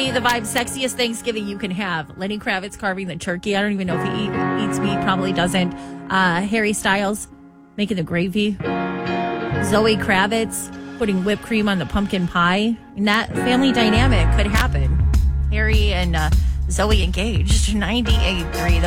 you the vibe. Sexiest Thanksgiving you can have. Lenny Kravitz carving the turkey. I don't even know if he eats meat. Probably doesn't. Harry Styles making the gravy. Zoe Kravitz putting whipped cream on the pumpkin pie. And that family dynamic could happen. Harry and Zoe engaged. 98.3.